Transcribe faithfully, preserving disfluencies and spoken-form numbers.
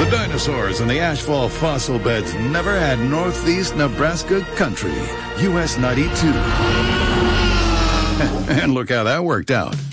The dinosaurs and the asphalt fossil beds never had Northeast Nebraska country. U S ninety-two. And look how that worked out.